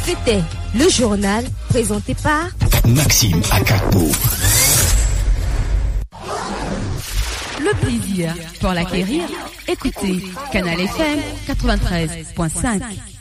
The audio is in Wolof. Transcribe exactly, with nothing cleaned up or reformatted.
C'était le journal présenté par Maxime Akapo. Le plaisir pour l'acquérir, écoutez Canal F M quatre-vingt-treize point cinq.